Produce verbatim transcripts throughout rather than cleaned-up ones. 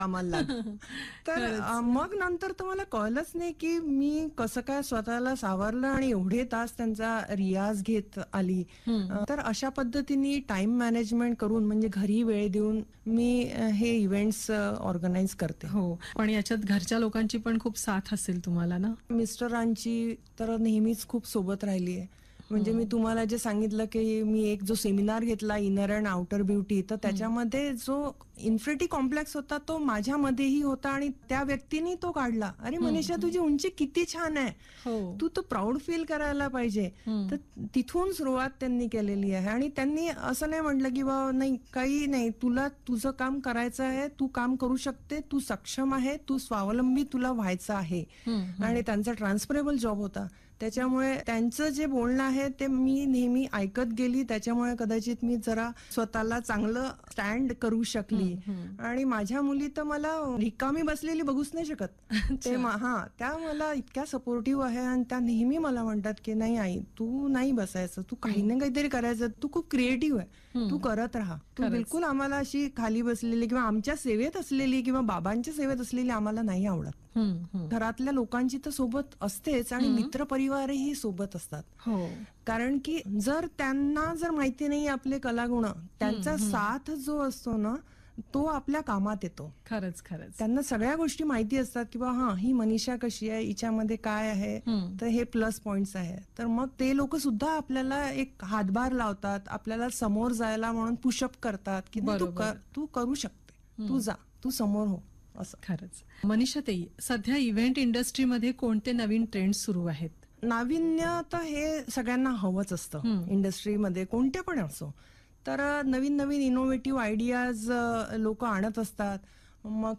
कामाला लाग. तर अ, मग नंतर तर मला कळलंच नाही की मी कसं काय स्वतःला सावरलं आणि एवढे तास त्यांचा रियाज घेत आली. अ, तर अशा पद्धतीने टाइम मॅनेजमेंट करून म्हणजे घरी वेळ देऊन मी अ, हे इव्हेंट्स ऑर्गनाईज करते. हो, पण याच्यात घरच्या लोकांची पण खूप साथ असेल तुम्हाला ना? मिस्टरांची तर नेहमीच खूप सोबत राहिली आहे. म्हणजे मी तुम्हाला जे सांगितलं की मी एक जो सेमिनार घेतला इनर अँड आउटर ब्युटी, तर त्याच्यामध्ये जो इन्फिनिटी कॉम्प्लेक्स होता तो माझ्यामध्येही होता आणि त्या व्यक्तीने तो काढला. अरे मनीषा, तुझी उंची किती छान आहे, हो. तू तर प्राऊड फील करायला पाहिजे. तर तिथून सुरुवात त्यांनी केलेली आहे आणि त्यांनी असं नाही म्हटलं की बाबा नाही काही नाही, तुला तुझं काम करायचं आहे, तू काम करू शकते, तू सक्षम आहे, तू स्वावलंबी तुला व्हायचं आहे. आणि त्यांचा ट्रान्सफरेबल जॉब होता, त्याच्यामुळे त्यांचं जे बोलणं आहे ते मी नेहमी ऐकत गेली. त्याच्यामुळे कदाचित मी जरा स्वतःला चांगलं स्टँड करू शकली. आणि माझ्या मुली तर मला रिकामी बसलेली बघूच नाही शकत. ते हा त्या मला इतक्या सपोर्टिव्ह आहे आणि त्या नेहमी मला म्हणतात की नाही आई, तू नाही बसायचं, तू काही ना काहीतरी करायचं, तू खूप क्रिएटिव्ह आहे, तू करत राहा. तू बिलकुल आम्हाला अशी खाली बसलेली किंवा आमच्या सेवेत असलेली किंवा बाबांच्या सेवेत असलेली आम्हाला नाही आवडत. घरातल्या लोकांची तर सोबत असतेच आणि मित्र परिवारही सोबत असतात. हो, कारण की जर त्यांना जर माहिती नाही आपले कलागुण, त्यांचा साथ जो असतो ना तो आपल्या कामात येतो. खरंच खरंच त्यांना सगळ्या गोष्टी माहिती असतात की बा हा ही मनीषा कशी आहे, हिच्यामध्ये काय आहे, तर हे प्लस पॉइंट्स आहे. तर मग ते लोक सुद्धा आपल्याला एक हातभार लावतात, आपल्याला समोर जायला म्हणून पुशअप करतात की नाही, तू कर, तू करू शकते, तू जा, तू समोर हो. असं खरंच. मनीषा ताई, सध्या इव्हेंट इंडस्ट्रीमध्ये कोणते नवीन ट्रेंड सुरू आहेत? नाविन्य तर हे सगळ्यांना हवंच असतं इंडस्ट्रीमध्ये, कोणत्या पण असो. तर नवीन नवीन इनोव्हेटिव्ह आयडियाज लोक आणत असतात. मग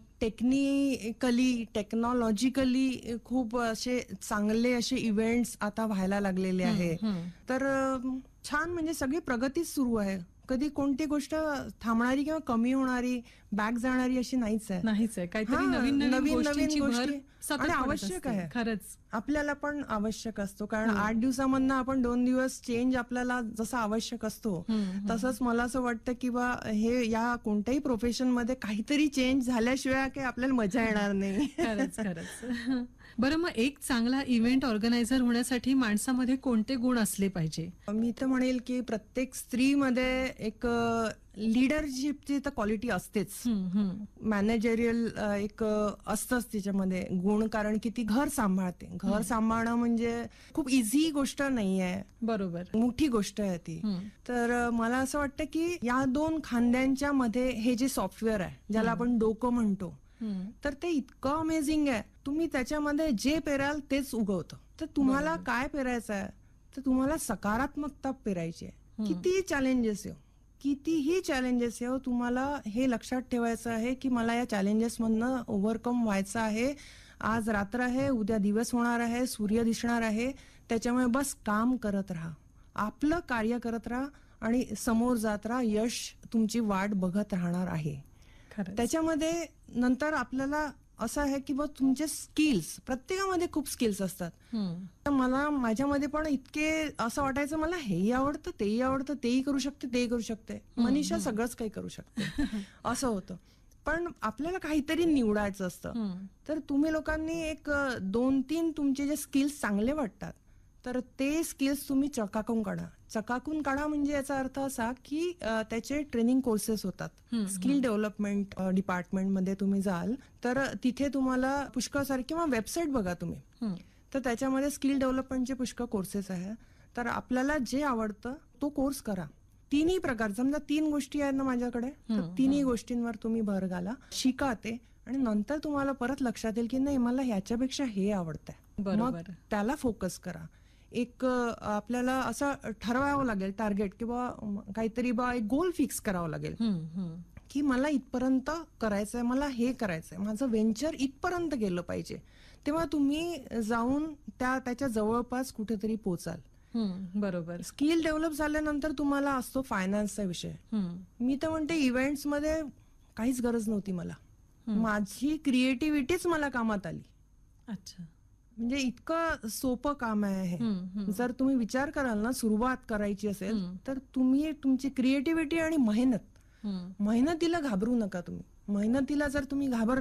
टेक्निकली टेक्नॉलॉजिकली खूप असे चांगले असे इव्हेंट्स आता व्हायला लागलेले आहे. तर छान, म्हणजे सगळी प्रगतीच सुरू आहे. कधी कोणती गोष्ट थांबणारी किंवा कमी होणारी, बॅक जाणारी अशी नाहीच आहे. नाहीच आहे. काहीतरी नवीन नवीन गोष्टींची भर सतत आणि आवश्यक आहे. खरंच आपल्याला पण आवश्यक असतो, कारण आठ दिवसामधनं आपण दोन दिवस चेंज आपल्याला जसा आवश्यक असतो तसंच मला असं वाटतं की बा हे या कोणत्याही प्रोफेशन मध्ये काहीतरी चेंज झाल्याशिवाय काही आपल्याला मजा येणार नाही. खरंच खरंच. बरं, मग एक चांगला इव्हेंट ऑर्गनायझर होण्यासाठी माणसामध्ये कोणते गुण असले पाहिजे? मी तर म्हणेल की प्रत्येक स्त्रीमध्ये एक लिडरशिपची तर क्वालिटी असतेच. मॅनेजरियल एक असतंच तिच्यामध्ये गुण, कारण की ती घर सांभाळते. घर सांभाळणं म्हणजे खूप इझी गोष्ट नाहीये. बरोबर, मोठी गोष्ट आहे ती. तर मला असं वाटतं की या दोन खांद्यांच्या मध्ये हे जे सॉफ्टवेअर आहे, ज्याला आपण डोकं म्हणतो, तर ते इतकं अमेझिंग आहे. तुम्ही त्याच्यामध्ये जे पेराल तेच उगवतं. तर तुम्हाला काय पेरायचं आहे, तर तुम्हाला सकारात्मकता पेरायची आहे. कितीही चॅलेंजेस येऊ, कितीही चॅलेंजेस येऊ, तुम्हाला हे लक्षात ठेवायचं आहे की मला या चॅलेंजेस मधनं ओव्हरकम व्हायचं आहे. आज रात्र आहे, उद्या दिवस होणार आहे, सूर्य दिसणार आहे. त्याच्यामुळे बस काम करत राहा, आपलं कार्य करत राहा आणि समोर जात राहा. यश तुमची वाट बघत राहणार आहे. त्याच्यामध्ये नंतर आपल्याला असं आहे की बघ, तुमचे स्किल्स, प्रत्येकामध्ये खूप स्किल्स असतात. तर मला माझ्यामध्ये पण इतके असं वाटायचं, मला हेही आवडतं, तेही आवडतं, तेही करू शकते, तेही करू शकते, मनीषा सगळंच काही करू शकते, असं होतं. पण आपल्याला काहीतरी निवडायचं असतं. तर तुम्ही लोकांनी एक दोन तीन तुमचे जे स्किल्स चांगले वाटतात, तर ते स्किल्स तुम्ही चकाकून काढा. चकाकून काढा म्हणजे याचा अर्थ असा की त्याचे ट्रेनिंग कोर्सेस होतात. स्किल डेव्हलपमेंट डिपार्टमेंटमध्ये तुम्ही जाल तर तिथे तुम्हाला पुष्कळ सारे, किंवा वेबसाईट बघा तुम्ही, तर त्याच्यामध्ये स्किल डेव्हलपमेंटचे पुष्कळ कोर्सेस आहे. तर आपल्याला जे आवडतं तो कोर्स करा. तिन्ही प्रकार, समजा तीन गोष्टी आहेत ना माझ्याकडे, तर तिन्ही गोष्टींवर तुम्ही भर घाला, शिका ते, आणि नंतर तुम्हाला परत लक्षात येईल की नाही, मला ह्याच्यापेक्षा हे आवडतंय, मग त्याला फोकस करा. एक आपल्याला असं ठरवावं लागेल टार्गेट, किंवा काहीतरी बा एक गोल फिक्स करावं लागेल की मला इथपर्यंत करायचंय, मला हे करायचंय, माझं व्हेंचर इथपर्यंत गेलं पाहिजे. तेव्हा तुम्ही जाऊन त्या त्याच्या जवळपास कुठेतरी पोचाल. बरोबर. स्किल डेव्हलप झाल्यानंतर तुम्हाला असतो फायनान्सचा विषय. मी तर म्हणते इव्हेंट्स मध्ये काहीच गरज नव्हती मला, माझी क्रिएटिव्हिटीच मला कामात आली. अच्छा, म्हणजे इतकं सोपं काम आहे हे. जर तुम्ही विचार कराल ना, सुरुवात करायची असेल तर तुम्ही तुमची क्रिएटिव्हिटी आणि मेहनत, मेहनतीला घाबरू नका तुम्ही. मेहनतीला जर तुम्ही घाबर